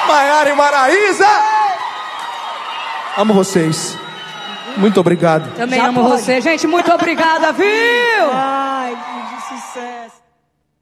Maiara e Maraísa. Amo vocês. Muito obrigado. Também amo você, gente. Muito obrigada, viu? Ai, que sucesso.